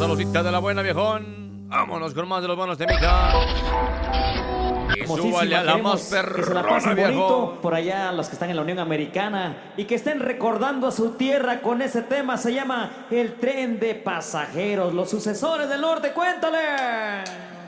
saludcita de la buena, viejón. Vámonos con más de los bonos de Mica. Y súbale a la más que se la perrona, pasen bonito viejo. por allá los que están en la Unión Americana y que estén recordando a su tierra con ese tema. Se llama El Tren de Pasajeros, los sucesores del norte. ¡Cuéntale!